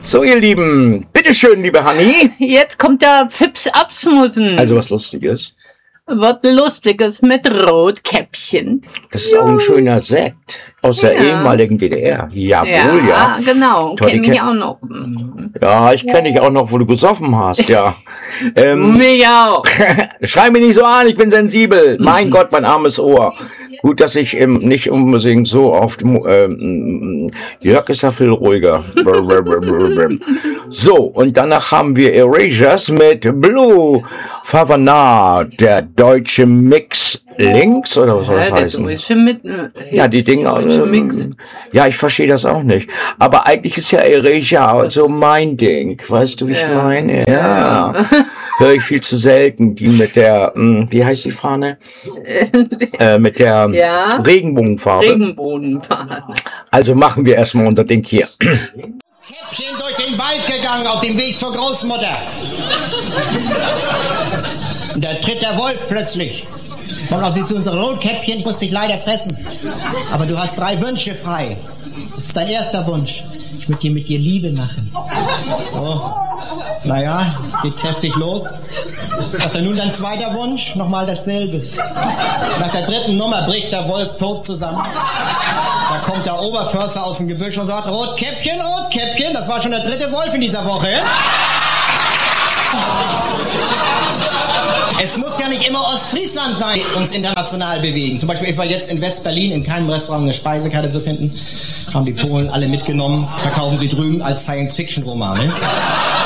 So, ihr Lieben, bitteschön, liebe Hanni. Jetzt kommt der Fips Absmussen. Also was Lustiges. Was Lustiges mit Rotkäppchen. Das ist auch ein schöner Sekt aus der ehemaligen DDR. Jawohl, ja. Genau, kenne ich auch noch. Ja, ich kenne dich auch noch, wo du gesoffen hast, ja. Mich auch. Schrei mich nicht so an, ich bin sensibel. Mein Gott, mein armes Ohr. Gut, dass ich nicht unbedingt so oft... Jörg ist da viel ruhiger. So, und danach haben wir Erasures mit Blue Favanard, der deutsche Mix links, oder was soll das heißen? Der deutsche ja, die Dinger. Mix. Ja, ich verstehe das auch nicht. Aber eigentlich ist ja Erasure so mein Ding. Weißt du, wie ich meine? Ja. Höre ich viel zu selten. Die mit der, wie heißt die Fahne? Mit der Regenbogenfarbe. Regenbogenfarbe. Also machen wir erstmal unser Ding hier. Käppchen durch den Wald gegangen auf dem Weg zur Großmutter. Und da tritt der Wolf plötzlich. Kommt auf sie zu, unsere Rotkäppchen, ich muss dich leider fressen. Aber du hast 3 Wünsche frei. Das ist dein erster Wunsch. Ich möchte mit dir Liebe machen. So. Naja, es geht kräftig los. Sagt er nun dein zweiter Wunsch? Nochmal dasselbe. Nach der 3. Nummer bricht der Wolf tot zusammen. Da kommt der Oberförster aus dem Gebüsch und sagt, Rotkäppchen, Rotkäppchen, das war schon der 3. Wolf in dieser Woche. Es muss ja nicht immer Ostfriesland sein, uns international bewegen. Zum Beispiel, ich war jetzt in West-Berlin, in keinem Restaurant eine Speisekarte zu finden. Haben die Polen alle mitgenommen, verkaufen sie drüben als Science-Fiction-Romane.